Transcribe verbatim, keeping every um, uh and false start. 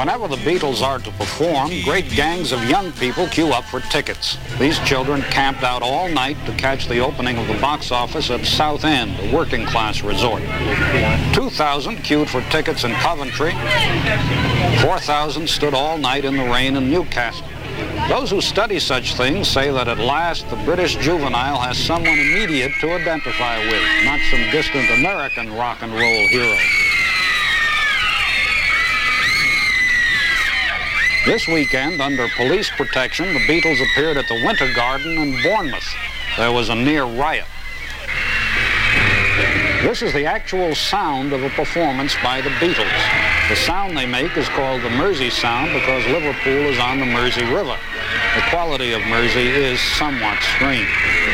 Whenever the Beatles are to perform, great gangs of young people queue up for tickets. These children camped out all night to catch the opening of the box office at South End, a working-class resort. two thousand queued for tickets in Coventry. four thousand stood all night in the rain in Newcastle. Those who study such things say that at last the British juvenile has someone immediate to identify with, not some distant American rock and roll hero. This weekend, under police protection, the Beatles appeared at the Winter Garden in Bournemouth. There was a near riot. This is the actual sound of a performance by the Beatles. The sound they make is called the Mersey sound because Liverpool is on the Mersey River. The quality of Mersey is somewhat strange.